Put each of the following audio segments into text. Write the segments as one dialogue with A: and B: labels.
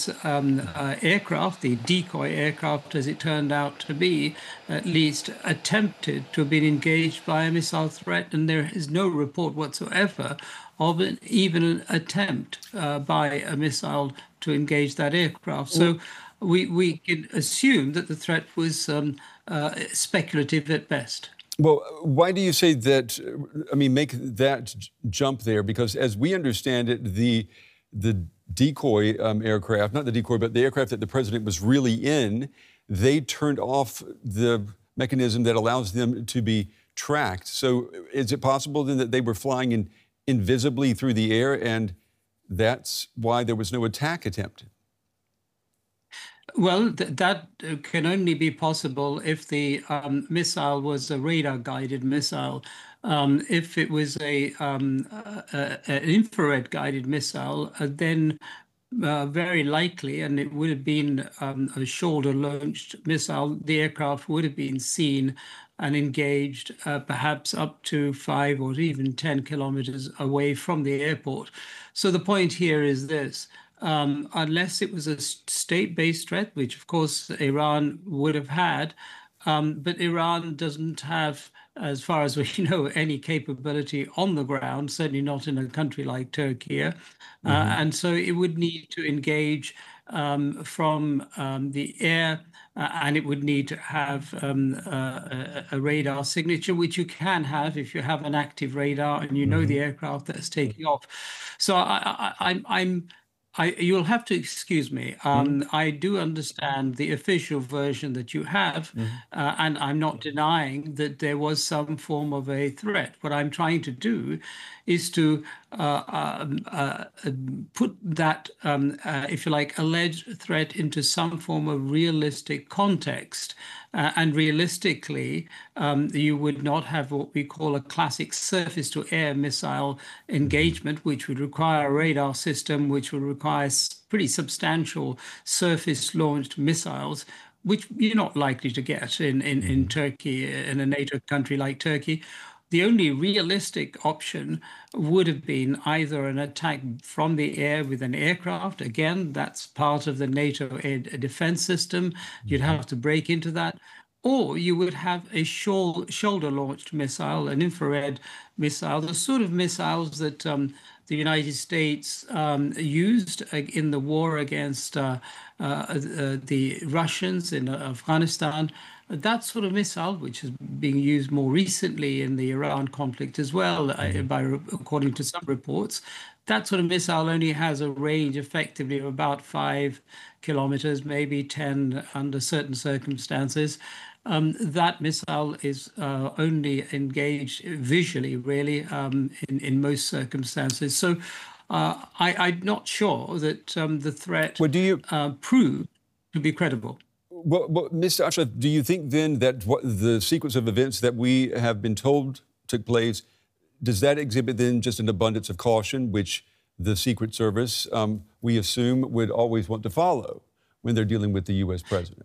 A: this aircraft, the decoy aircraft, as it turned out to be, at least attempted to have been engaged by a missile threat, and there is no report whatsoever of even an attempt by a missile to engage that aircraft. So we can assume that the threat was speculative at best.
B: Well, why do you say that, I mean, make that jump there? Because as we understand it, the decoy aircraft, not the decoy, but the aircraft that the president was really in, they turned off the mechanism that allows them to be tracked. So is it possible then that they were flying invisibly through the air, and that's why there was no attack attempt?
A: Well, that can only be possible if the missile was a radar-guided missile. If it was an infrared guided missile, then very likely, and it would have been a shoulder-launched missile, the aircraft would have been seen and engaged perhaps up to 5 or even 10 kilometers away from the airport. So the point here is this. Unless it was a state-based threat, which of course Iran would have had, but Iran doesn't have, as far as we know, any capability on the ground, certainly not in a country like Turkey. And so it would need to engage from the air, and it would need to have a radar signature, which you can have if you have an active radar and you know the aircraft that's taking off. So you'll have to excuse me. I do understand the official version that you have, and I'm not denying that there was some form of a threat. What I'm trying to do is to put that, if you like, alleged threat into some form of realistic context. And realistically, you would not have what we call a classic surface-to-air missile engagement, which would require a radar system, which would require pretty substantial surface-launched missiles, which you're not likely to get in Turkey, in a NATO country like Turkey. The only realistic option would have been either an attack from the air with an aircraft. Again, that's part of the NATO air defense system. You'd have to break into that. Or you would have a shoulder-launched missile, an infrared missile, the sort of missiles that the United States used in the war against the Russians in Afghanistan. That sort of missile, which is being used more recently in the Iran conflict as well, according to some reports, that sort of missile only has a range effectively of about 5 kilometers, maybe 10 under certain circumstances. That missile is only engaged visually, really, in most circumstances. So I'm not sure that the threat proved to be credible.
B: Well, Mr. Ashraf, do you think then that the sequence of events that we have been told took place, does that exhibit then just an abundance of caution, which the Secret Service, we assume, would always want to follow when they're dealing with the U.S. president?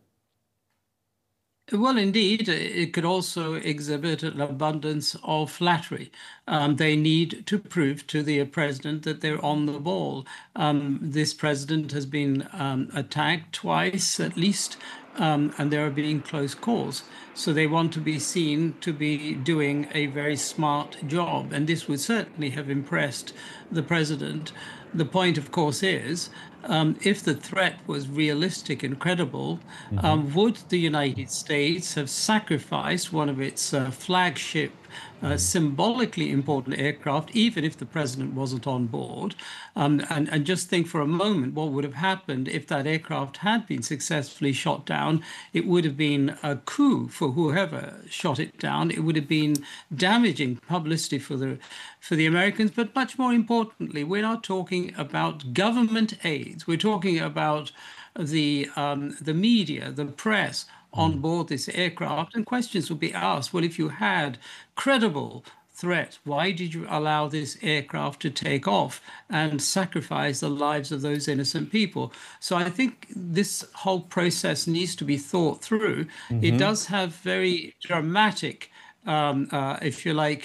A: Well, indeed, it could also exhibit an abundance of flattery. They need to prove to the president that they're on the ball. This president has been attacked twice, at least, and there have been close calls. So they want to be seen to be doing a very smart job. And this would certainly have impressed the president. The point, of course, is if the threat was realistic and credible, would the United States have sacrificed one of its flagship, symbolically important aircraft, even if the president wasn't on board? And just think for a moment what would have happened if that aircraft had been successfully shot down. It would have been a coup for whoever shot it down. It would have been damaging publicity for the Americans. But much more importantly, we're not talking about government aids. We're talking about the media, the press on board this aircraft, and questions would be asked. Well, if you had credible threat, why did you allow this aircraft to take off and sacrifice the lives of those innocent people? So I think this whole process needs to be thought through. It does have very dramatic, if you like,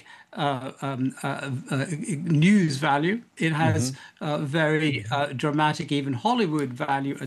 A: news value. It has very dramatic, even Hollywood value